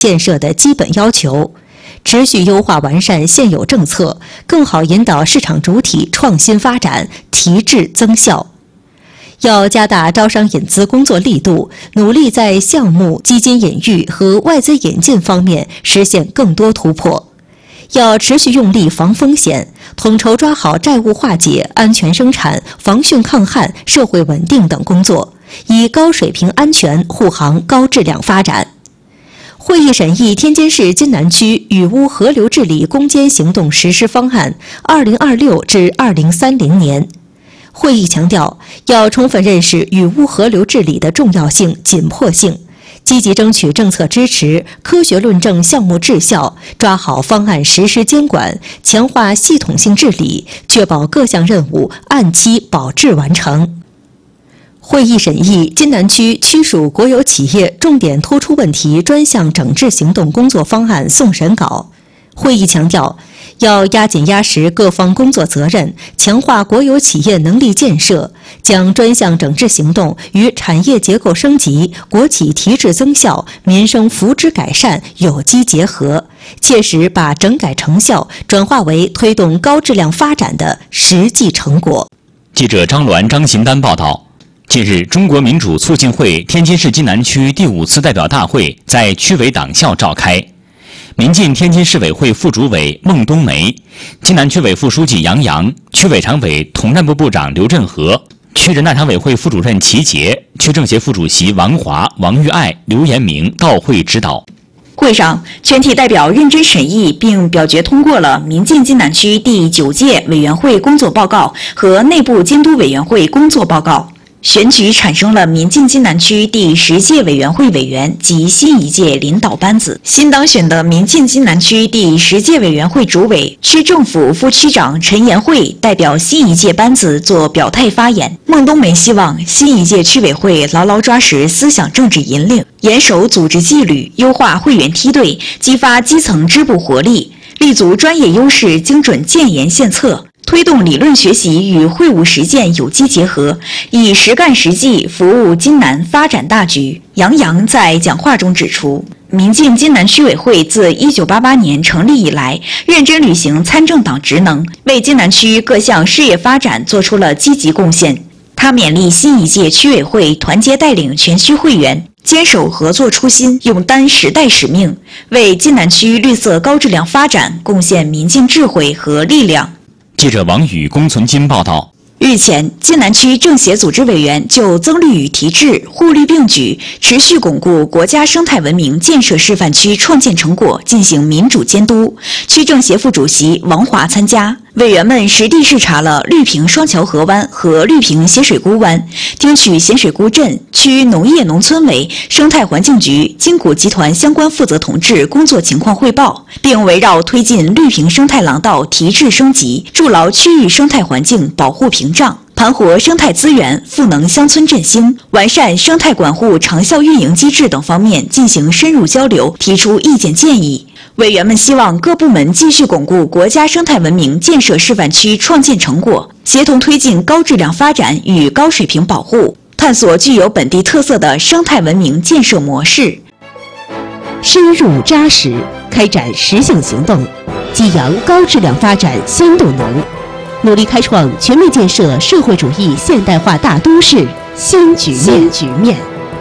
建设的基本要求，持续优化完善现有政策，更好引导市场主体创新发展，提质增效。要加大招商引资工作力度，努力在项目、基金引育和外资引进方面实现更多突破。要持续用力防风险，统筹抓好债务化解、安全生产、防汛抗旱、社会稳定等工作，以高水平安全护航高质量发展。会议审议天津市津南区雨污河流治理攻坚行动实施方案 （2026 至2030年）。会议强调，要充分认识雨污河流治理的重要性、紧迫性，积极争取政策支持，科学论证项目质效，抓好方案实施监管，强化系统性治理，确保各项任务按期保质完成。会议审议津南区区属国有企业重点突出问题专项整治行动工作方案送审稿。会议强调，要压紧压实各方工作责任，强化国有企业能力建设，将专项整治行动与产业结构升级、国企提质增效、民生福祉改善有机结合，切实把整改成效转化为推动高质量发展的实际成果。 记者张鸾、张邢丹报道。近日，中国民主促进会天津市津南区第5次代表大会在区委党校召开。民进天津市委会副主委孟冬梅、津南区委副书记杨洋、区委常委统战部部长刘振和、区人大常委会副主任齐杰、区政协副主席王华、王玉爱、刘延明到会指导。 会上，全体代表认真审议并表决通过了民进津南区第9届委员会工作报告和内部监督委员会工作报告。选举产生了民进津南区第10届委员会委员及新一届领导班子。新当选的民进津南区第10届委员会主委、区政府副区长陈延慧代表新一届班子做表态发言。孟冬梅希望新一届区委会牢牢抓实思想政治引领，严守组织纪律，优化会员梯队，激发基层支部活力，立足专业优势，精准建言献策。推动理论学习与会务实践有机结合，以实干实际服务津南发展大局。杨洋在讲话中指出，民进津南区委会自1988年成立以来，认真履行参政党职能，为津南区各项事业发展做出了积极贡献。他勉励新一届区委会团结带领全区会员，坚守合作初心，勇担时代使命，为津南区绿色高质量发展贡献民进智慧和力量。 记者王宇、龚存金报道。 日前，津南区政协组织委员就增绿与提质互利并举，持续巩固国家生态文明建设示范区创建成果进行民主监督。区政协副主席王华参加，委员们实地视察了绿平双桥河湾和绿平咸水沽湾，听取咸水沽镇区农业农村委、生态环境局、金谷集团相关负责同志工作情况汇报，并围绕推进绿平生态廊道提质升级，筑牢区域生态环境保护屏障，盘活生态资源，赋能乡村振兴，完善生态管护长效运营机制等方面进行深入交流，提出意见建议。委员们希望各部门继续巩固国家生态文明建设示范区创建成果，协同推进高质量发展与高水平保护，探索具有本地特色的生态文明建设模式。 深入扎实，开展实性行动，激扬高质量发展新动能，努力开创全面建设社会主义现代化大都市新局面。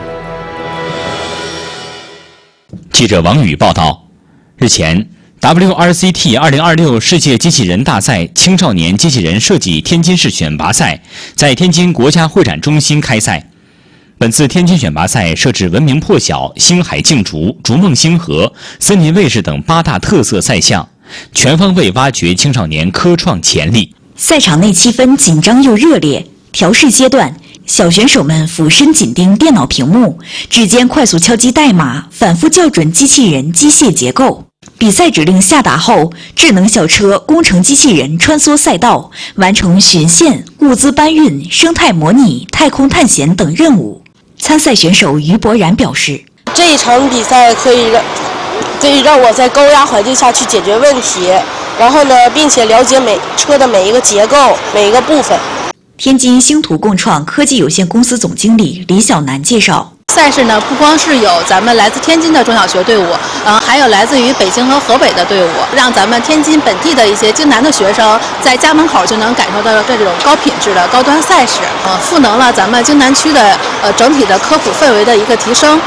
记者王宇报道。日前 WRCT 2026世界机器人大赛青少年机器人设计天津市选拔赛在天津国家会展中心开赛。本次天津选拔赛设置文明破晓、星海竞逐、逐梦星河、森林卫士等8大特色赛项，全方位挖掘青少年科创潜力。 赛场内气氛紧张又热烈，调试阶段，小选手们俯身紧盯电脑屏幕，指尖快速敲击代码，反复校准机器人机械结构。比赛指令下达后，智能校车、工程机器人穿梭赛道，完成巡线、物资搬运、生态模拟、太空探险等任务。参赛选手于博然表示， 这一场比赛可以让我在高压环境下去解决问题，然后呢，并且了解车的每一个结构、每一个部分。 天津星图共创科技有限公司总经理李小楠介绍， 赛事呢，不光是有咱们来自天津的中小学队伍，还有来自于北京和河北的队伍，让咱们天津本地的一些京南的学生在家门口就能感受到这种高品质的高端赛事，赋能了咱们京南区的整体的科普氛围的一个提升。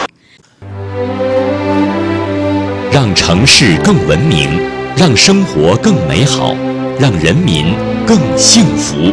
让城市更文明，让生活更美好，让人民更幸福。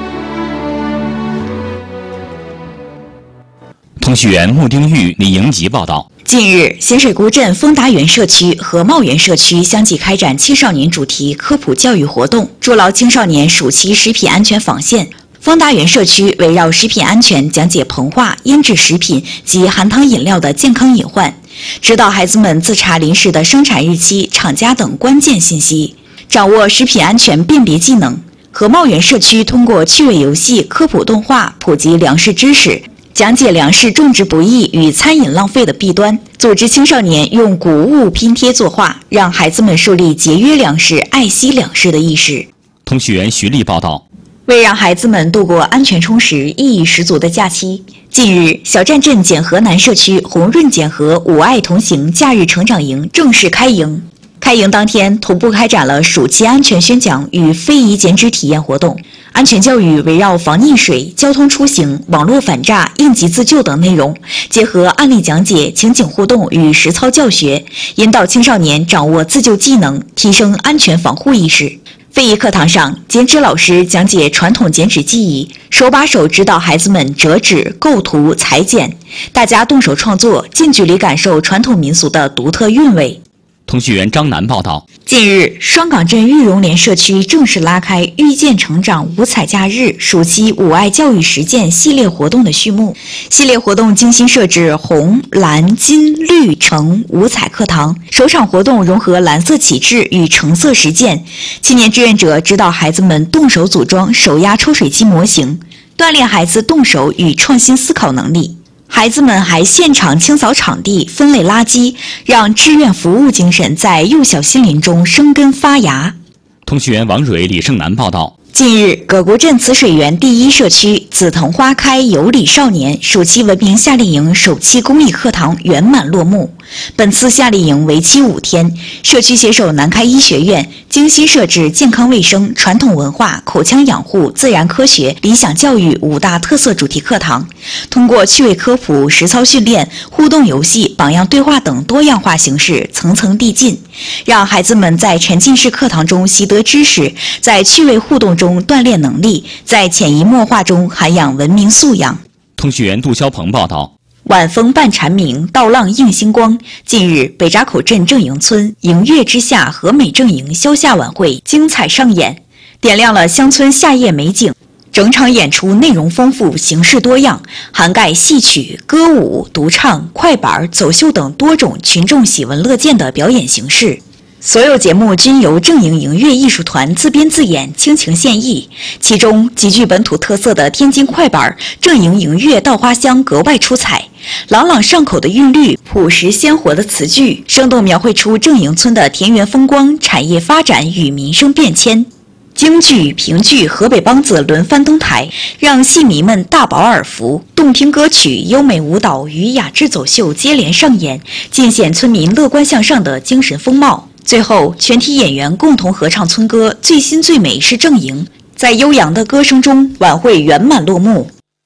通讯员穆丁玉、李迎吉报道。 近日，咸水沽镇丰达园社区和茂园社区相继开展青少年主题科普教育活动，筑牢青少年暑期食品安全防线。丰达园社区围绕食品安全讲解膨化、腌制食品及含糖饮料的健康隐患，指导孩子们自查零食的生产日期、厂家等关键信息，掌握食品安全辨别技能。和茂园社区通过趣味游戏、科普动画普及粮食知识，讲解粮食种植不易与餐饮浪费的弊端，组织青少年用谷物拼贴作画，让孩子们树立节约粮食、爱惜粮食的意识。 通讯员徐丽报道。 为让孩子们度过安全充实、意义十足的假期，近日，小站镇简河南社区红润简河五爱同行假日成长营正式开营。开营当天，同步开展了暑期安全宣讲与非遗剪纸体验活动。安全教育围绕防溺水、交通出行、网络反诈、应急自救等内容，结合案例讲解、情景互动与实操教学，引导青少年掌握自救技能，提升安全防护意识。非遗课堂上，剪纸老师讲解传统剪纸技艺，手把手指导孩子们折纸、构图、裁剪，大家动手创作，近距离感受传统民俗的独特韵味。 通讯员张楠报道。 近日，双港镇育荣联社区正式拉开遇见成长五彩假日暑期五爱教育实践系列活动的序幕。系列活动精心设置红、蓝、金、绿、橙五彩课堂，首场活动融合蓝色启智与橙色实践，青年志愿者指导孩子们动手组装手压抽水机模型，锻炼孩子动手与创新思考能力。孩子们还现场清扫场地、分类垃圾，让志愿服务精神在幼小心灵中生根发芽。 通讯员王蕊、李胜男报道。 近日，葛沽镇慈水园第一社区紫藤花开有礼少年暑期文明夏令营首期公益课堂圆满落幕。本次夏令营为期5天，社区携手南开医学院精心设置健康卫生、传统文化、口腔养护、自然科学、理想教育5大特色主题课堂，通过趣味科普、实操训练、互动游戏、榜样对话等多样化形式层层递进，让孩子们在沉浸式课堂中习得知识，在趣味互动中锻炼能力，在潜移默化中涵养文明素养。 通讯员杜霄鹏报道。 晚风伴蝉鸣，道浪映星光。近日，北闸口镇正营村迎月之下和美正营宵夏晚会精彩上演，点亮了乡村夏夜美景。整场演出内容丰富，形式多样，涵盖戏曲、歌舞、独唱、快板、走秀等多种群众喜闻乐见的表演形式。所有节目均由正营迎月艺术团自编自演，倾情献艺。其中极具本土特色的天津快板正营迎月稻花香格外出彩，朗朗上口的韵律，朴实鲜活的词句，生动描绘出正营村的田园风光、产业发展与民生变迁。京剧、评剧、河北梆子轮番登台，让戏迷们大饱耳福。动听歌曲、优美舞蹈与雅致走秀接连上演，尽显村民乐观向上的精神风貌。最后，全体演员共同合唱村歌《最新最美是正营》，在悠扬的歌声中，晚会圆满落幕。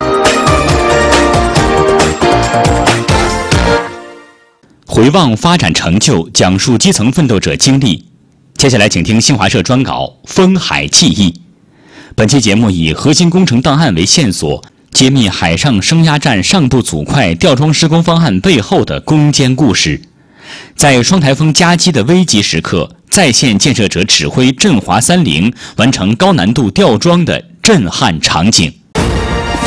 回望发展成就，讲述基层奋斗者经历。接下来，请听新华社专稿《风海记忆》。本期节目以核心工程档案为线索，揭秘海上升压站上部组块吊装施工方案背后的攻坚故事。在双台风夹击的危急时刻，在线建设者指挥振华30完成高难度吊装的震撼场景。